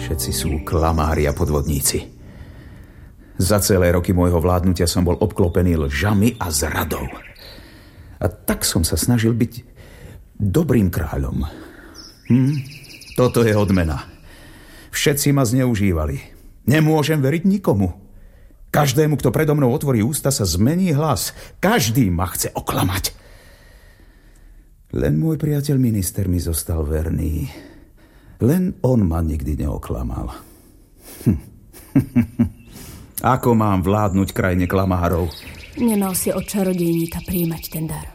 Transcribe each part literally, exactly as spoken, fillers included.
Všetci sú klamári a podvodníci. Za celé roky môjho vládnutia som bol obklopený lžami a zradou. A tak som sa snažil byť dobrým kráľom. Hm? Toto je odmena. Všetci ma zneužívali. Nemôžem veriť nikomu. Každému, kto predo mnou otvorí ústa, sa zmení hlas. Každý ma chce oklamať. Len môj priateľ minister mi zostal verný. Len on ma nikdy neoklamal. Hm. Ako mám vládnuť krajine klamárov? Nemal si od čarodejníka prijímať ten dar.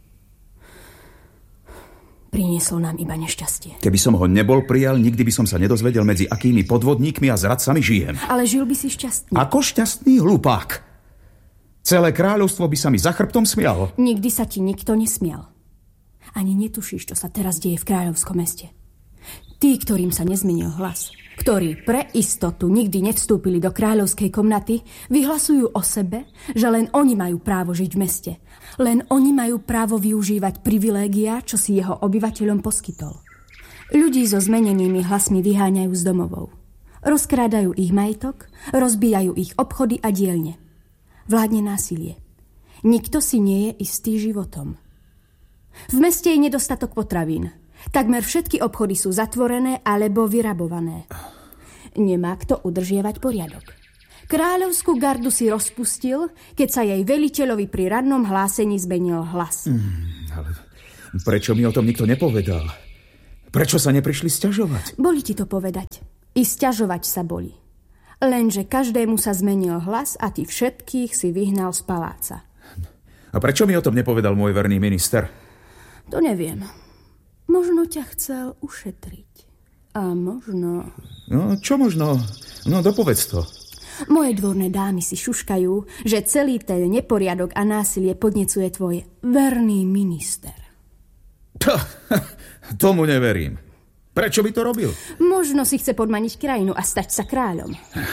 Priniesol nám iba nešťastie. Keby som ho nebol prijal, nikdy by som sa nedozvedel, medzi akými podvodníkmi a zradcami žijem. Ale žil by si šťastný. Ako šťastný hlupák? Celé kráľovstvo by sa mi za chrbtom smialo. Nikdy sa ti nikto nesmial. Ani netušíš, čo sa teraz deje v kráľovskom meste. Tí, ktorým sa nezmenil hlas, ktorí pre istotu nikdy nevstúpili do kráľovskej komnaty, vyhlasujú o sebe, že len oni majú právo žiť v meste. Len oni majú právo využívať privilégia, čo si jeho obyvateľom poskytol. Ľudí so zmenenými hlasmi vyháňajú z domovov. Rozkrádajú ich majetok, rozbijajú ich obchody a dielne. Vládne násilie. Nikto si nie je istý životom. V meste je nedostatok potravín. Takmer všetky obchody sú zatvorené alebo vyrabované. Nemá kto udržiavať poriadok. Kráľovskú gardu si rozpustil, keď sa jej veliteľovi pri radnom hlásení zmenil hlas. Mm, ale prečo mi o tom nikto nepovedal? Prečo sa neprišli sťažovať? Boli ti to povedať. I sťažovať sa boli. Lenže každému sa zmenil hlas a ty všetkých si vyhnal z paláca. A prečo mi o tom nepovedal môj verný minister? To neviem. Možno ťa chcel ušetriť. A možno... No, čo možno? No, dopovedz to. Moje dvorné dámy si šuškajú, že celý ten neporiadok a násilie podnecuje tvoj verný minister. To, tomu neverím. Prečo by to robil? Možno si chce podmaniť krajinu a stať sa kráľom.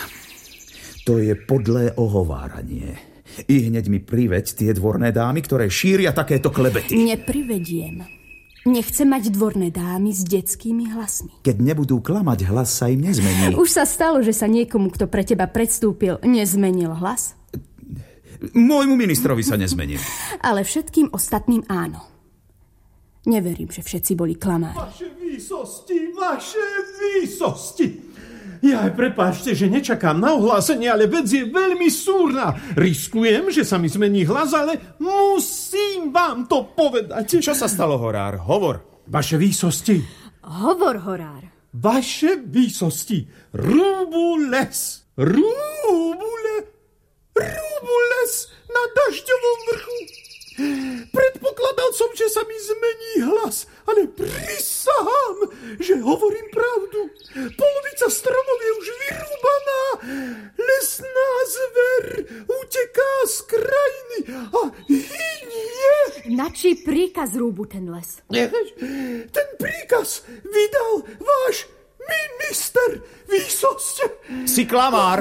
To je podlé ohováranie. I hneď mi priveď tie dvorné dámy, ktoré šíria takéto klebety. Neprivediem. Nechcem mať dvorné dámy s detskými hlasmi. Keď nebudú klamať, hlas sa im nezmení. Už sa stalo, že sa niekomu, kto pre teba predstúpil, nezmenil hlas? Môjmu ministrovi sa nezmenil. Ale všetkým ostatným áno. Neverím, že všetci boli klamári. Vaše výsosti, vaše výsosti. Ja prepáčte, že nečakám na ohlásenie, ale vec je veľmi súrna. Riskujem, že sa mi zmení hlas, ale musím vám to povedať. Čo sa stalo, horár? Hovor. Vaše výsosti. Hovor, horár. Vaše výsosti. Rúbu les. Rúbu le... Rúbu les na Dažďovom vrchu. Predpokladal som, že sa mi zmení hlas, ale prisahám, že hovorím pravdu. Polovica stromov je už vyrúbaná. Lesná zver uteká z krajiny a hynie. Na čí príkaz rúbu ten les? Ten príkaz vydal váš minister výsosť. Si klamár.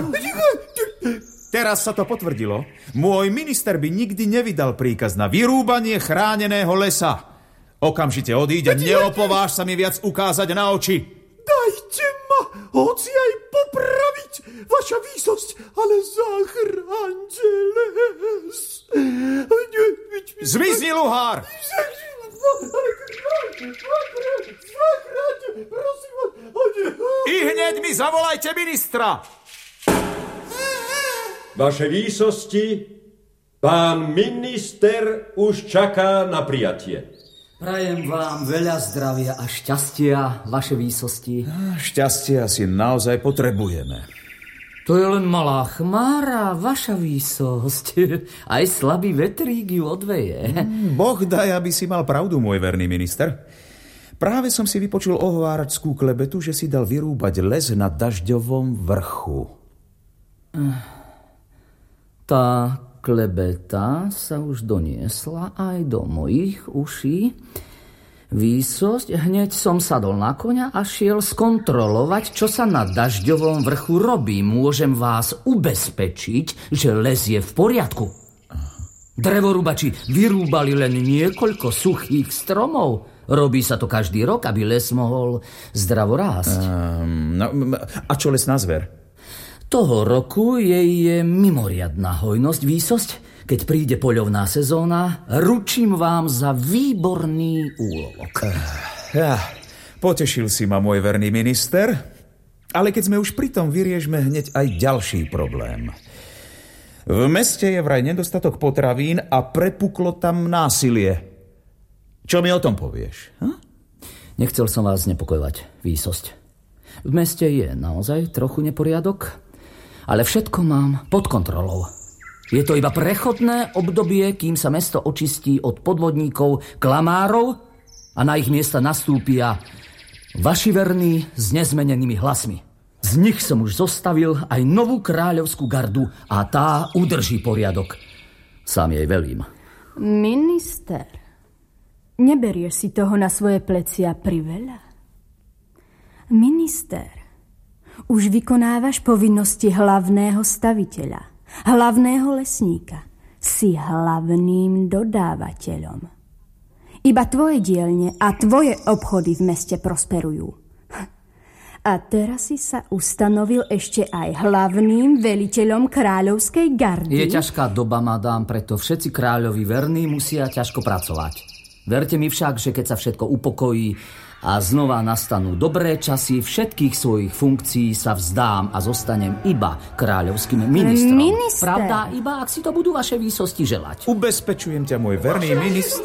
Teraz sa to potvrdilo. Môj minister by nikdy nevydal príkaz na vyrúbanie chráneného lesa. Okamžite odíď a neopováž sa mi viac ukázať na oči. Dajte ma, hoci aj popraviť, vaša výsosť, ale zachráňte les. Zmizni, luhár! I hneď mi zavolajte ministra! Vaše výsosti, pán minister už čaká na prijatie. Prajem vám veľa zdravia a šťastia, vaše výsosti. Šťastia si naozaj potrebujeme. To je len malá chmára, vaša výsosť. Aj slabý vetrík ju odveje. Boh daj, aby si mal pravdu, môj verný minister. Práve som si vypočul ohováračskú klebetu, že si dal vyrúbať les na Dažďovom vrchu. Tá klebeta sa už doniesla aj do mojich uší. Výsosť, hneď som sadol na koňa a šiel skontrolovať, čo sa na Dažďovom vrchu robí. Môžem vás ubezpečiť, že les je v poriadku. Drevorúbači vyrúbali len niekoľko suchých stromov Robí sa to každý rok, aby les mohol zdravo rásť. Um, no, a čo lesná zver? Toho roku jej je mimoriadna hojnosť, výsosť. Keď príde poľovná sezóna, ručím vám za výborný úlovok. Ja, potešil si ma, môj verný minister, ale keď sme už pri tom, vyriežme hneď aj ďalší problém. V meste je vraj nedostatok potravín a prepuklo tam násilie. Čo mi o tom povieš? Hm? Nechcel som vás znepokojovať, výsosť. V meste je naozaj trochu neporiadok, ale všetko mám pod kontrolou. Je to iba prechodné obdobie, kým sa mesto očistí od podvodníkov, klamárov a na ich miesta nastúpia vaši verní s nezmenenými hlasmi. Z nich som už zostavil aj novú kráľovskú gardu a tá udrží poriadok. Sám jej velím. Minister, neberieš si toho na svoje plecia priveľa? Minister, už vykonávaš povinnosti hlavného staviteľa, hlavného lesníka. Si hlavným dodávateľom. Iba tvoje dielne a tvoje obchody v meste prosperujú. A teraz si sa ustanovil ešte aj hlavným veliteľom kráľovskej gardy. Je ťažká doba, madám, preto všetci kráľovi verní musia ťažko pracovať. Verte mi však, že keď sa všetko upokojí a znova nastanú dobré časy, všetkých svojich funkcií sa vzdám a zostanem iba kráľovským ministrom. Minister. Pravda, iba ak si to budú vaše výsosti želať. Ubezpečujem ťa, môj verný minister.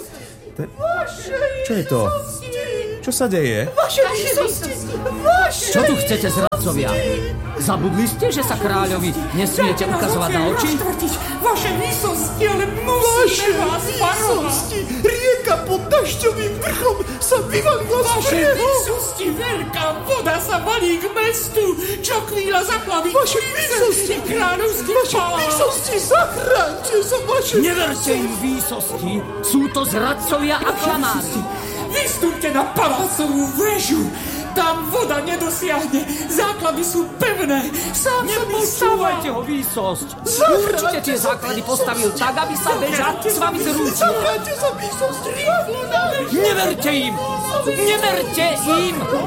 Čo je to? Čo sa deje? Vaše výsosti! Vaše Čo tu chcete, zradcovia? Zabudli ste, že sa kráľovi nesmiete ukazovať na oči? Vaše výsosti, ale musíme vás varovať! Rieka pod dažďovým vrchom sa vyvalila z Vaše brehu! výsosti, veľká voda sa valí k mestu! Čo chvíľa zaplaví Vaše výsosti! kráľovský Vaše palác! výsosti, zachránte sa, vaše Neverte im, výsosti! Sú to zradcovia a klamári! Vystúpte na palácovú väžu! Tam voda nedosiahne! Základy sú pevné! Sám sa Nepočúvajte ho, výsosť! Určite tie základy postavil tak, aby sa väža s vami zrútila! Zachránte sa, výsosti! Rýchlo na väžu! Neverte im! Neverte im!